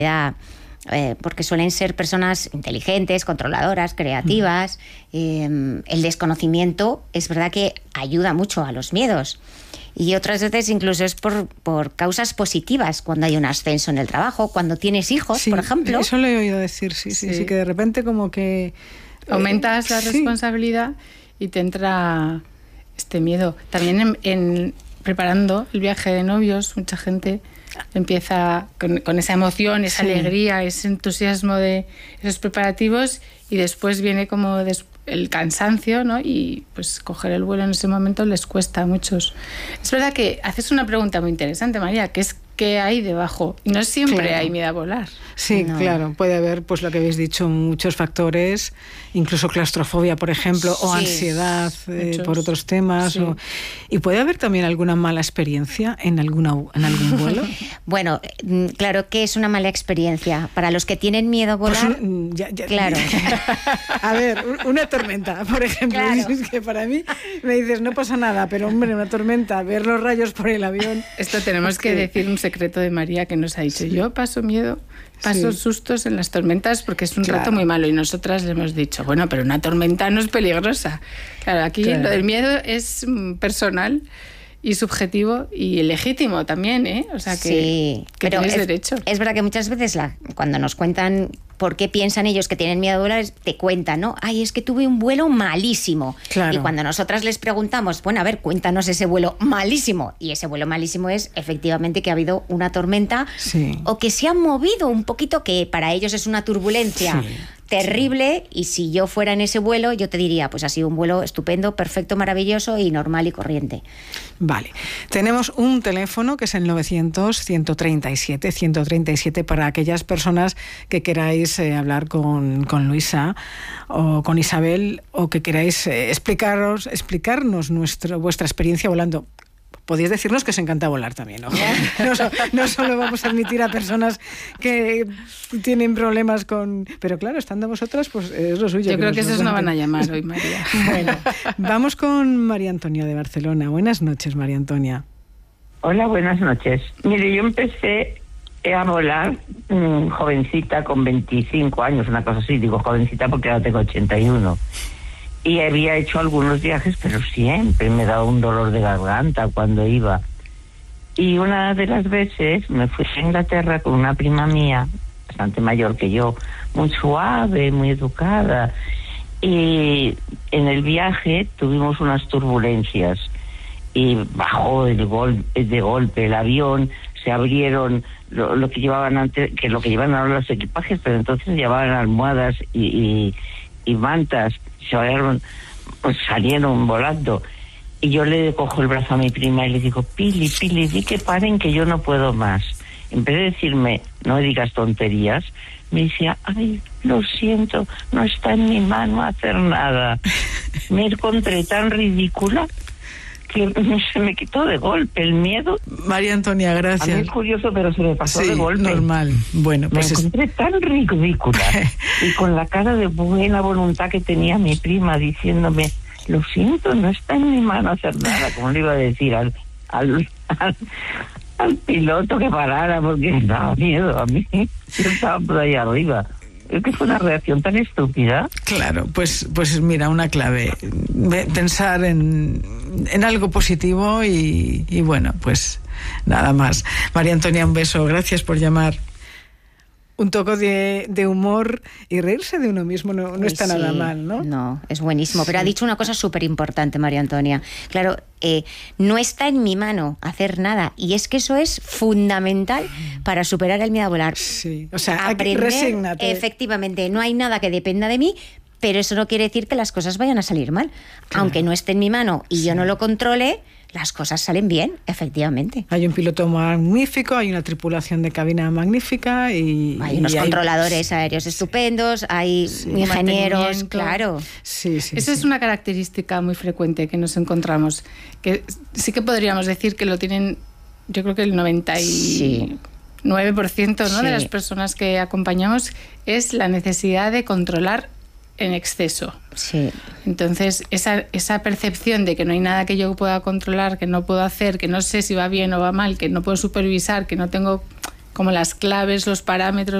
porque suelen ser personas inteligentes, controladoras, creativas. El desconocimiento es verdad que ayuda mucho a los miedos. Y otras veces incluso es por causas positivas, cuando hay un ascenso en el trabajo, cuando tienes hijos, por ejemplo. Eso lo he oído decir, sí, que de repente como que... aumentas la responsabilidad y te entra este miedo. También en preparando el viaje de novios, mucha gente empieza con esa emoción, esa alegría, ese entusiasmo de esos preparativos, y después viene como el cansancio, ¿no? Y pues coger el vuelo en ese momento les cuesta a muchos. Es verdad que haces una pregunta muy interesante, María, que es ¿qué hay debajo? Y no siempre hay miedo a volar. Sí, claro, puede haber, pues lo que habéis dicho, muchos factores, incluso claustrofobia, por ejemplo, o ansiedad por otros temas. Y puede haber también alguna mala experiencia en algún vuelo. Bueno, claro, ¿qué es una mala experiencia? Para los que tienen miedo a volar, claro. A ver, una tormenta, por ejemplo. Claro. Es que para mí me dices, no pasa nada, pero hombre, una tormenta, ver los rayos por el avión. Esto tenemos que decir un secreto de María que nos ha dicho. Yo paso miedo, paso sustos en las tormentas porque es un rato muy malo, y nosotras le hemos dicho, bueno, pero una tormenta no es peligrosa. Claro, aquí lo del miedo es personal y subjetivo y legítimo también, ¿eh? O sea que tienes derecho. Es verdad que muchas veces cuando nos cuentan por qué piensan ellos que tienen miedo a volar, te cuentan, ¿no? Ay, es que tuve un vuelo malísimo. Claro. Y cuando nosotras les preguntamos, bueno, a ver, cuéntanos ese vuelo malísimo. Y ese vuelo malísimo es efectivamente que ha habido una tormenta o que se ha movido un poquito, que para ellos es una turbulencia terrible, y si yo fuera en ese vuelo, yo te diría, pues ha sido un vuelo estupendo, perfecto, maravilloso y normal y corriente. Vale. Tenemos un teléfono que es el 900-137-137 para aquellas personas que queráis hablar con Luisa o con Isabel, o que queráis explicarnos vuestra experiencia volando. Podéis decirnos que os encanta volar también, ¿no? No solo vamos a admitir a personas que tienen problemas con... Pero claro, estando vosotras, pues es lo suyo. Yo creo que esos no van a llamar hoy, María. Bueno, vamos con María Antonia de Barcelona. Buenas noches, María Antonia. Hola, buenas noches. Mire, yo empecé a volar jovencita, con 25 años, una cosa así. Digo jovencita porque ahora tengo 81. Y había hecho algunos viajes, pero siempre me daba un dolor de garganta cuando iba. Y una de las veces me fui a Inglaterra con una prima mía, bastante mayor que yo, muy suave, muy educada. Y en el viaje tuvimos unas turbulencias y bajó de golpe el avión, se abrieron lo que llevaban antes, que lo que llevan ahora los equipajes, pero entonces llevaban almohadas y mantas. Salieron volando, y yo le cojo el brazo a mi prima y le digo, Pili, di que paren, que yo no puedo más. En vez de decirme, no digas tonterías, me decía, ay, lo siento, no está en mi mano hacer nada. Me encontré tan ridícula que se me quitó de golpe el miedo. María Antonia, gracias. A mí es curioso, pero se me pasó de golpe. Normal. Bueno, pues me encontré tan ridícula y con la cara de buena voluntad que tenía mi prima diciéndome, lo siento, no está en mi mano hacer nada, como le iba a decir al piloto que parara, porque me daba miedo a mí. Yo estaba por ahí arriba. Es que fue una reacción tan estúpida. Claro, pues mira, una clave. Pensar en algo positivo y bueno, pues nada más. María Antonia, un beso. Gracias por llamar. Un toque de humor y reírse de uno mismo no está nada mal, ¿no? No, es buenísimo. Pero ha dicho una cosa súper importante, María Antonia. Claro, no está en mi mano hacer nada. Y es que eso es fundamental para superar el miedo a volar. Sí, o sea, resígnate. Efectivamente, no hay nada que dependa de mí, pero eso no quiere decir que las cosas vayan a salir mal. Claro. Aunque no esté en mi mano y yo no lo controle, las cosas salen bien, efectivamente. Hay un piloto magnífico, hay una tripulación de cabina magnífica y hay unos controladores aéreos estupendos, hay ingenieros, claro. Sí. Esa es una característica muy frecuente que nos encontramos, que sí que podríamos decir que lo tienen, yo creo que el 99%, ¿no? de las personas que acompañamos, es la necesidad de controlar en exceso. Sí. Entonces, esa percepción de que no hay nada que yo pueda controlar, que no puedo hacer, que no sé si va bien o va mal, que no puedo supervisar, que no tengo como las claves, los parámetros